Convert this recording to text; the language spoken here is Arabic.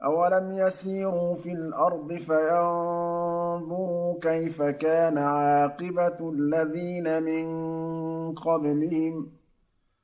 أَوَلَمْ يَسِيرُوا فِي الْأَرْضِ فَيَنظُرُوا كَيْفَ كَانَ عَاقِبَةُ الَّذِينَ مِن قَبْلِهِمْ